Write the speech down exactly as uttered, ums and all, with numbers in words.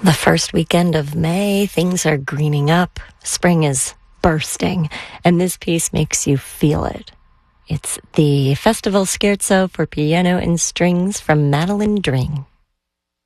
The first weekend of May, things are greening up. Spring is bursting, and this piece makes you feel it. It's the Festival Scherzo for Piano and Strings from Madeline Dring.